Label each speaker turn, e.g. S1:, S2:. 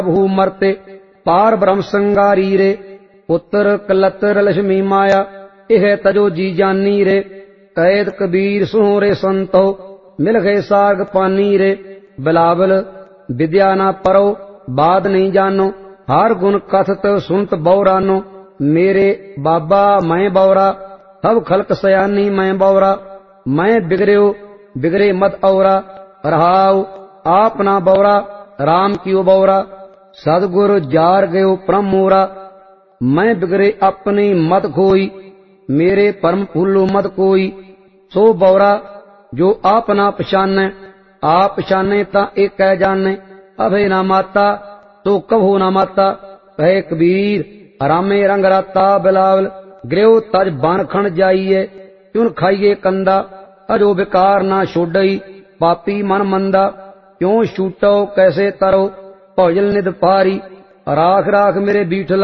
S1: भू मरते पार ब्रह्म संगारी रे पुत्र कलतर लक्ष्मी माया यह तजो जी जानी रे कैद कबीर सुहरे संतो मिल गए साग पानी रे बिलावल विद्या ना परो बात नहीं जानो हर गुण कथत सुनत बौरानो मेरे बाबा मैं बौरा सब खलक सयानी मैं बौरा मैं बिगड़ो बिगड़े मत औरा रहाओ आप ना बौरा राम कियो बौरा सदगुरु जार गयो परम मोरा मैं बिगड़े अपनी मत खोई मेरे परम फूलो मत कोई सो बौरा जो आप ना पछाने आप पछाने ता एक कह जाने अभय ना माता तो कभो ना माता कहे कबीर रामे रंग राता बिलावल गृह तज बन खण जाइए चुन खाइए कंदा अजो विकार ना छोड़ई पापी मन मंदा क्यों छूटो कैसे तरो भोजल निद पारी राख राख मेरे बीठला